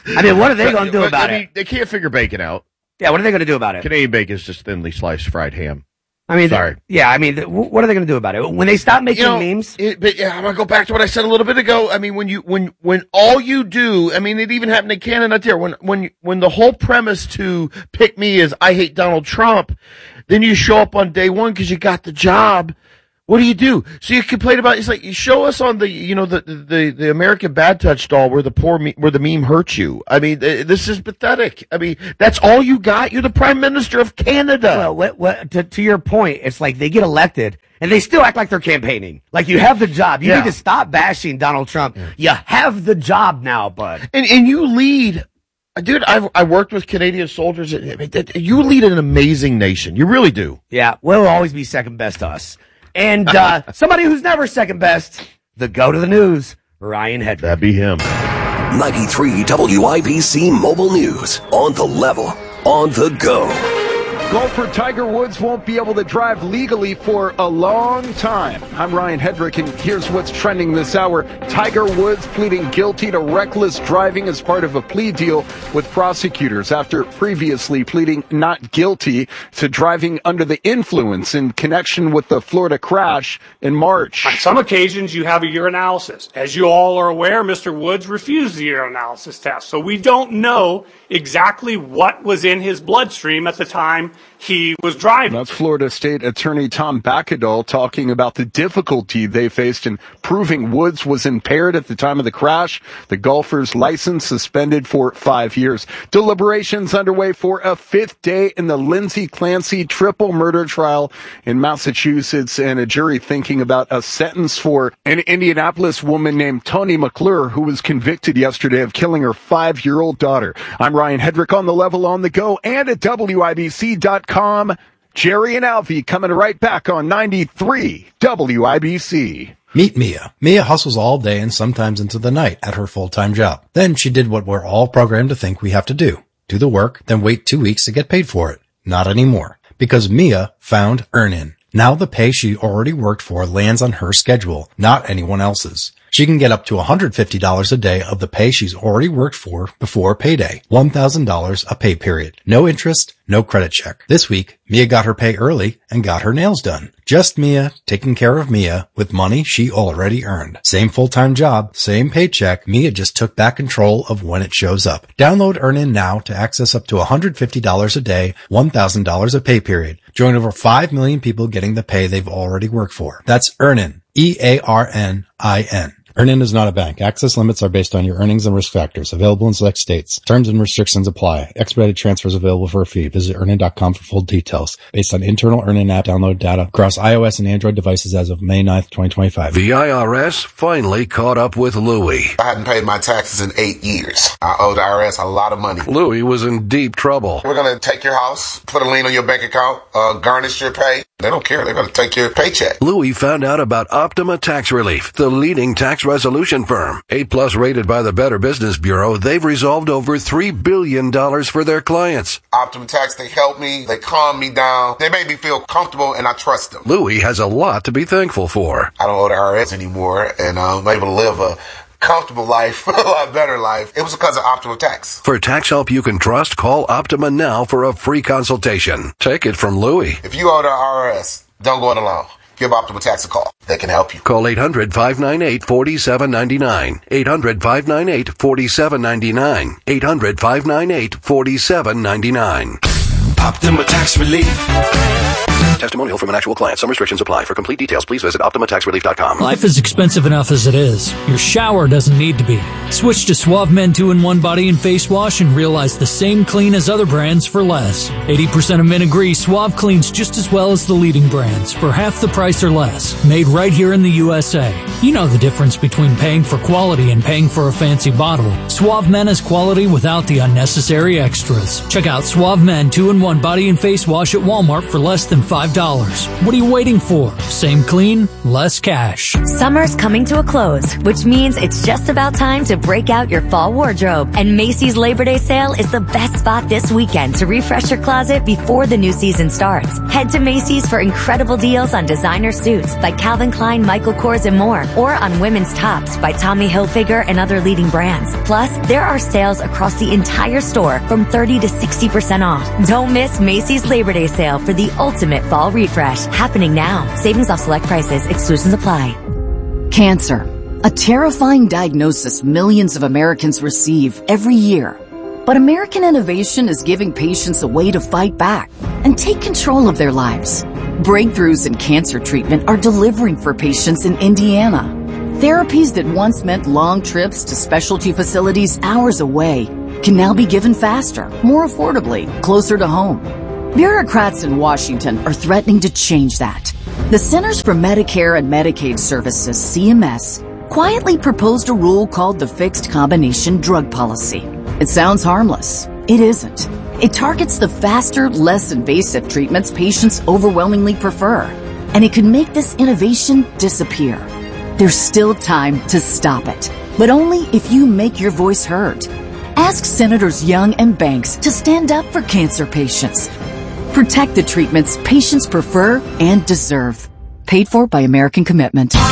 I mean, what are they going to do about it? They can't figure bacon out. Yeah, what are they going to do about it? Canadian bacon is just thinly sliced fried ham. I mean, sorry. What are they going to do about it? When they stop making memes? I'm going to go back to what I said a little bit ago. I mean, when all you do, I mean, it even happened in Canada there. When the whole premise to pick me is I hate Donald Trump, then you show up on day one because you got the job. What do? So you complain about, it's like, you show us on the American Bad Touch doll where the meme hurts you. I mean, this is pathetic. I mean, that's all you got? You're the Prime Minister of Canada. Well, to your point, it's like they get elected and they still act like they're campaigning. Like, you have the job. You need to stop bashing Donald Trump. Yeah. You have the job now, bud. And you lead. Dude, I worked with Canadian soldiers. You lead an amazing nation. You really do. Yeah, we'll always be second best to us. And somebody who's never second best, the go to the news, Ryan Hedrick. That'd be him. 93 WIBC Mobile News. On the level, on the go. Golfer Tiger Woods won't be able to drive legally for a long time. I'm Ryan Hedrick, and here's what's trending this hour. Tiger Woods pleading guilty to reckless driving as part of a plea deal with prosecutors after previously pleading not guilty to driving under the influence in connection with the Florida crash in March. On some occasions, you have a urinalysis. As you all are aware, Mr. Woods refused the urinalysis test, so we don't know exactly what was in his bloodstream at the time he was driving. That's Florida State Attorney Tom Bakadal talking about the difficulty they faced in proving Woods was impaired at the time of the crash. The golfer's license suspended for 5 years. Deliberations underway for a fifth day in the Lindsay Clancy triple murder trial in Massachusetts, and a jury thinking about a sentence for an Indianapolis woman named Toni McClure, who was convicted yesterday of killing her 5-year-old daughter. I'm Ryan Hedrick, on the level, on the go, and at WIBC.com. Jerry and Alfie coming right back on 93 WIBC. Meet Mia. Mia hustles all day and sometimes into the night at her full-time job. Then she did what we're all programmed to think we have to do. Do the work, then wait 2 weeks to get paid for it. Not anymore. Because Mia found Earnin. Now the pay she already worked for lands on her schedule, not anyone else's. She can get up to $150 a day of the pay she's already worked for before payday. $1,000 a pay period. No interest, no credit check. This week, Mia got her pay early and got her nails done. Just Mia taking care of Mia with money she already earned. Same full-time job, same paycheck. Mia just took back control of when it shows up. Download Earnin now to access up to $150 a day, $1,000 a pay period. Join over 5 million people getting the pay they've already worked for. That's Earnin. EARNIN. Earnin is not a bank. Access limits are based on your earnings and risk factors. Available in select states. Terms and restrictions apply. Expedited transfers available for a fee. Visit Earnin.com for full details. Based on internal Earnin app download data across iOS and Android devices as of May 9th, 2025. The IRS finally caught up with Louie. I hadn't paid my taxes in 8 years. I owe the IRS a lot of money. Louie was in deep trouble. We're going to take your house, put a lien on your bank account, garnish your pay. They don't care. They're going to take your paycheck. Louie found out about Optima Tax Relief, the leading tax resolution firm. 8+ rated by the Better Business Bureau, they've resolved over $3 billion for their clients. Optima Tax, they help me. They calm me down. They make me feel comfortable, and I trust them. Louie has a lot to be thankful for. I don't owe the IRS anymore, and I'm able to live a comfortable life, a lot better life. It was because of Optima Tax. For tax help you can trust, call Optima now for a free consultation. Take it from Louie. If you owe the IRS, don't go it alone. Give Optima Tax a call. They can help you. Call 800-598-4799. 800-598-4799. 800-598-4799. Optima Tax Relief. Testimonial from an actual client. Some restrictions apply. For complete details, please visit OptimaTaxRelief.com. Life is expensive enough as it is. Your shower doesn't need to be. Switch to Suave Men 2-in-1 Body and Face Wash and realize the same clean as other brands for less. 80% of men agree Suave cleans just as well as the leading brands for half the price or less. Made right here in the USA. You know the difference between paying for quality and paying for a fancy bottle. Suave Men is quality without the unnecessary extras. Check out Suave Men 2-in-1 Body and Face Wash at Walmart for less than $5. What are you waiting for? Same clean, less cash. Summer's coming to a close, which means it's just about time to break out your fall wardrobe. And Macy's Labor Day sale is the best spot this weekend to refresh your closet before the new season starts. Head to Macy's for incredible deals on designer suits by Calvin Klein, Michael Kors, and more, or on women's tops by Tommy Hilfiger and other leading brands. Plus, there are sales across the entire store from 30 to 60% off. Don't miss Macy's Labor Day sale for the ultimate fall refresh. Happening now. Savings off select prices. Exclusions apply. Cancer. A terrifying diagnosis millions of Americans receive every year. But American innovation is giving patients a way to fight back and take control of their lives. Breakthroughs in cancer treatment are delivering for patients in Indiana. Therapies that once meant long trips to specialty facilities hours away can now be given faster, more affordably, closer to home. Bureaucrats in Washington are threatening to change that. The Centers for Medicare and Medicaid Services, CMS, quietly proposed a rule called the Fixed Combination Drug Policy. It sounds harmless. It isn't. It targets the faster, less invasive treatments patients overwhelmingly prefer, and it could make this innovation disappear. There's still time to stop it, but only if you make your voice heard. Ask Senators Young and Banks to stand up for cancer patients. Protect the treatments patients prefer and deserve. Paid for by American Commitment.